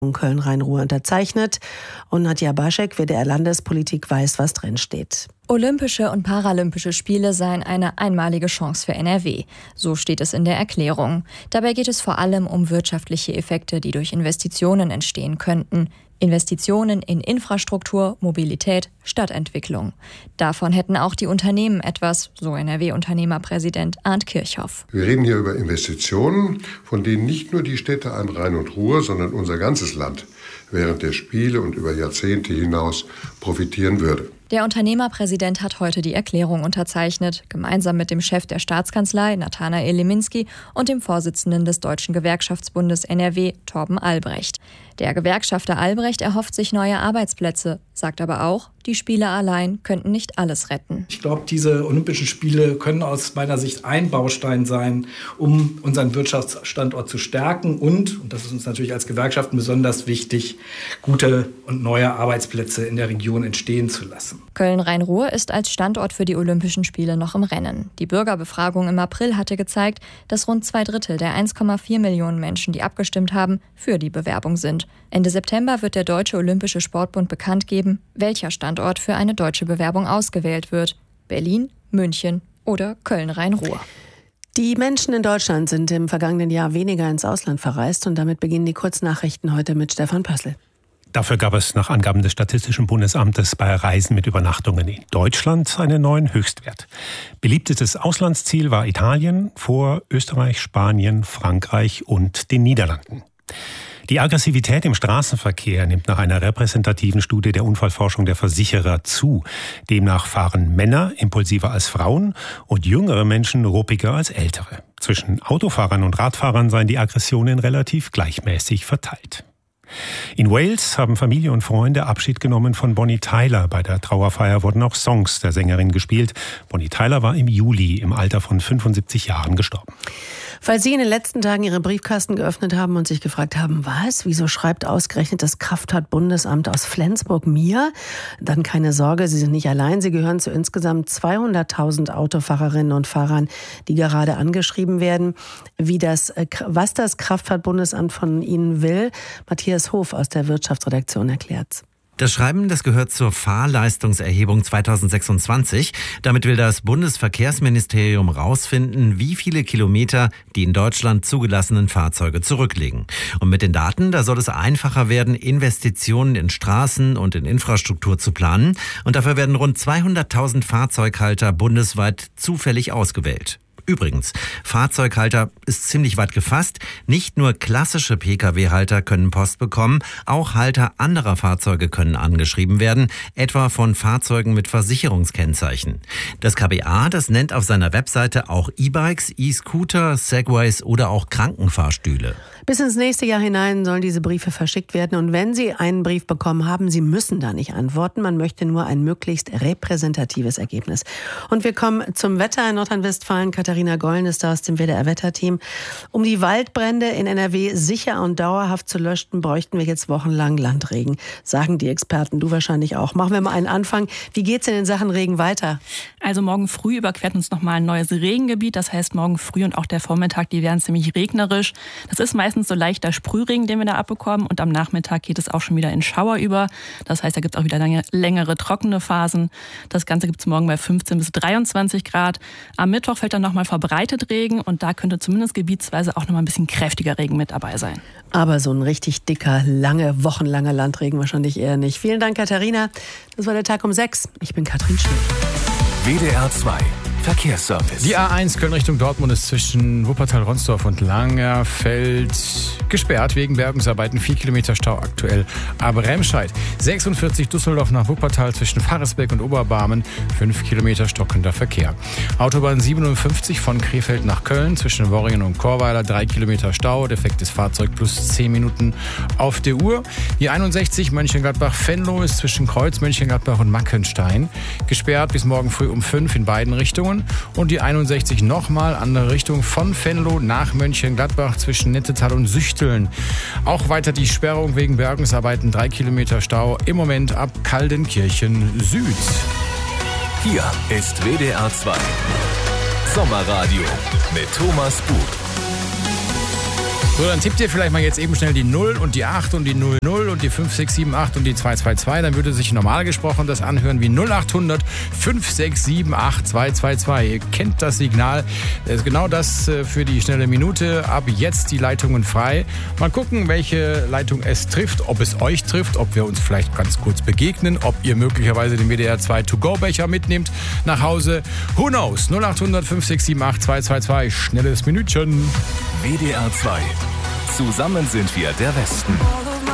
Köln-Rhein-Ruhr unterzeichnet. Und Nadja Baschek, WDR-Landespolitik, weiß, was drin steht. Olympische und Paralympische Spiele seien eine einmalige Chance für NRW. So steht es in der Erklärung. Dabei geht es vor allem um wirtschaftliche Effekte, die durch Investitionen entstehen könnten. Investitionen in Infrastruktur, Mobilität, Stadtentwicklung. Davon hätten auch die Unternehmen etwas, so NRW-Unternehmerpräsident Arndt Kirchhoff. Wir reden hier über Investitionen, von denen nicht nur die Städte an Rhein und Ruhr, sondern unser ganzes Land während der Spiele und über Jahrzehnte hinaus profitieren würde. Der Unternehmerpräsident hat heute die Erklärung unterzeichnet, gemeinsam mit dem Chef der Staatskanzlei, Nathanael Leminski, und dem Vorsitzenden des Deutschen Gewerkschaftsbundes NRW, Torben Albrecht. Der Gewerkschafter Albrecht erhofft sich neue Arbeitsplätze, sagt aber auch, die Spiele allein könnten nicht alles retten. Ich glaube, diese Olympischen Spiele können aus meiner Sicht ein Baustein sein, um unseren Wirtschaftsstandort zu stärken und das ist uns natürlich als Gewerkschaften besonders wichtig, gute und neue Arbeitsplätze in der Region entstehen zu lassen. Köln-Rhein-Ruhr ist als Standort für die Olympischen Spiele noch im Rennen. Die Bürgerbefragung im April hatte gezeigt, dass rund 2/3 der 1,4 Millionen Menschen, die abgestimmt haben, für die Bewerbung sind. Ende September wird der Deutsche Olympische Sportbund bekannt geben, welcher Standort für eine deutsche Bewerbung ausgewählt wird. Berlin, München oder Köln-Rhein-Ruhr. Die Menschen in Deutschland sind im vergangenen Jahr weniger ins Ausland verreist und damit beginnen die Kurznachrichten heute mit Stefan Pössl. Dafür gab es nach Angaben des Statistischen Bundesamtes bei Reisen mit Übernachtungen in Deutschland einen neuen Höchstwert. Beliebtestes Auslandsziel war Italien vor Österreich, Spanien, Frankreich und den Niederlanden. Die Aggressivität im Straßenverkehr nimmt nach einer repräsentativen Studie der Unfallforschung der Versicherer zu. Demnach fahren Männer impulsiver als Frauen und jüngere Menschen ruppiger als ältere. Zwischen Autofahrern und Radfahrern seien die Aggressionen relativ gleichmäßig verteilt. In Wales haben Familie und Freunde Abschied genommen von Bonnie Tyler. Bei der Trauerfeier wurden auch Songs der Sängerin gespielt. Bonnie Tyler war im Juli im Alter von 75 Jahren gestorben. Falls Sie in den letzten Tagen Ihre Briefkasten geöffnet haben und sich gefragt haben, was, wieso schreibt ausgerechnet das Kraftfahrtbundesamt aus Flensburg mir? Dann keine Sorge, Sie sind nicht allein. Sie gehören zu insgesamt 200.000 Autofahrerinnen und Fahrern, die gerade angeschrieben werden. Was das Kraftfahrtbundesamt von Ihnen will, Matthias Hof aus der Wirtschaftsredaktion erklärt's. Das Schreiben, das gehört zur Fahrleistungserhebung 2026. Damit will das Bundesverkehrsministerium rausfinden, wie viele Kilometer die in Deutschland zugelassenen Fahrzeuge zurücklegen. Und mit den Daten, da soll es einfacher werden, Investitionen in Straßen und in Infrastruktur zu planen. Und dafür werden rund 200.000 Fahrzeughalter bundesweit zufällig ausgewählt. Übrigens, Fahrzeughalter ist ziemlich weit gefasst. Nicht nur klassische Pkw-Halter können Post bekommen, auch Halter anderer Fahrzeuge können angeschrieben werden, etwa von Fahrzeugen mit Versicherungskennzeichen. Das KBA, das nennt auf seiner Webseite auch E-Bikes, E-Scooter, Segways oder auch Krankenfahrstühle. Bis ins nächste Jahr hinein sollen diese Briefe verschickt werden. Und wenn Sie einen Brief bekommen haben, Sie müssen da nicht antworten. Man möchte nur ein möglichst repräsentatives Ergebnis. Und wir kommen zum Wetter in Nordrhein-Westfalen. Katharina Gollen ist da aus dem WDR-Wetterteam. Um die Waldbrände in NRW sicher und dauerhaft zu löschen, bräuchten wir jetzt wochenlang Landregen, sagen die Experten. Du wahrscheinlich auch. Machen wir mal einen Anfang. Wie geht's in den Sachen Regen weiter? Also morgen früh überquert uns nochmal ein neues Regengebiet. Das heißt, morgen früh und auch der Vormittag, die werden ziemlich regnerisch. Das ist meistens so leichter Sprühregen, den wir da abbekommen. Und am Nachmittag geht es auch schon wieder in Schauer über. Das heißt, da gibt es auch wieder längere trockene Phasen. Das Ganze gibt es morgen bei 15 bis 23 Grad. Am Mittwoch fällt dann nochmal verbreitet Regen. Und da könnte zumindest gebietsweise auch nochmal ein bisschen kräftiger Regen mit dabei sein. Aber so ein richtig dicker, wochenlanger Landregen wahrscheinlich eher nicht. Vielen Dank, Katharina. Das war der Tag um 6. Ich bin Katrin Schmidt. WDR 2 Verkehrsservice. Die A1 Köln Richtung Dortmund ist zwischen Wuppertal-Ronsdorf und Langerfeld gesperrt wegen Bergungsarbeiten. 4 Kilometer Stau aktuell ab Remscheid. 46 Düsseldorf nach Wuppertal zwischen Pfarresberg und Oberbarmen. 5 Kilometer stockender Verkehr. Autobahn 57 von Krefeld nach Köln zwischen Worringen und Chorweiler. 3 Kilometer Stau. Defektes Fahrzeug plus 10 Minuten auf der Uhr. Die 61 Mönchengladbach-Venlo ist zwischen Kreuz Mönchengladbach und Mackenstein gesperrt bis morgen früh um 5 in beiden Richtungen. Und die 61 nochmal andere Richtung von Venlo nach Mönchengladbach zwischen Nettetal und Süchteln. Auch weiter die Sperrung wegen Bergungsarbeiten, 3 Kilometer Stau im Moment ab Kaldenkirchen Süd. Hier ist WDR 2 Sommerradio mit Thomas Buch. So, dann tippt ihr vielleicht mal jetzt eben schnell die 0 und die 8 und die 00 und die 5678 und die 222. Dann würde sich normal gesprochen das anhören wie 0800 5678 222. Ihr kennt das Signal. Das ist genau das für die schnelle Minute. Ab jetzt die Leitungen frei. Mal gucken, welche Leitung es trifft, ob es euch trifft, ob wir uns vielleicht ganz kurz begegnen, ob ihr möglicherweise den WDR 2 To-Go-Becher mitnehmt nach Hause. Who knows? 0800 5678 222. Schnelles Minütchen. WDR 2. Zusammen sind wir der Westen.